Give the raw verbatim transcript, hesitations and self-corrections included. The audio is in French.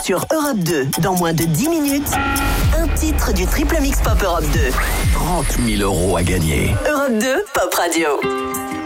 sur Europe deux dans moins de dix minutes. Un titre du Triple Mix Pop Europe deux. trente mille euros à gagner. Europe deux, Pop Radio.